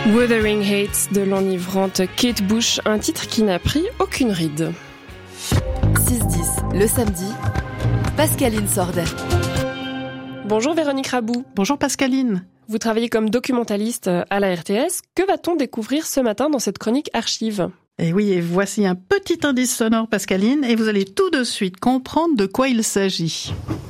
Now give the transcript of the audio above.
Wuthering Heights de l'enivrante Kate Bush, un titre qui n'a pris aucune ride. 6-10, le samedi, Pascaline Sordet. Bonjour Véronique Rabou. Bonjour Pascaline. Vous travaillez comme documentaliste à la RTS. Que va-t-on découvrir ce matin dans cette chronique archive ? Et oui, et voici un petit indice sonore Pascaline, et vous allez tout de suite comprendre de quoi il s'agit.